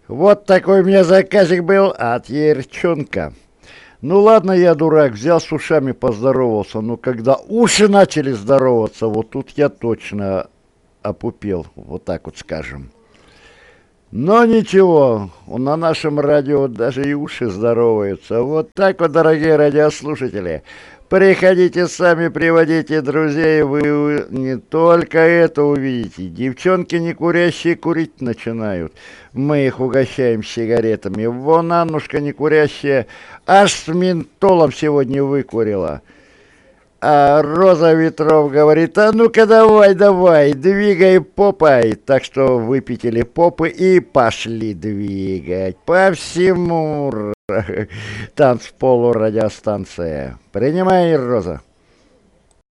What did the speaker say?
Вот такой у меня заказик был от Ерчонка. Ну ладно, я дурак, взял с ушами, поздоровался. Но когда уши начали здороваться, вот тут я точно опупел, вот так вот скажем. Но ничего, на нашем радио даже и уши здороваются. Вот так вот, дорогие радиослушатели. Приходите сами, приводите друзей, вы не только это увидите. Девчонки не курящие курить начинают. Мы их угощаем сигаретами. Вон Аннушка не курящая аж с ментолом сегодня выкурила. А Роза Ветров говорит: а ну-ка давай, давай, двигай попой. Так что выпятили попы и пошли двигать по всему танцполу радиостанция. Принимай, Роза.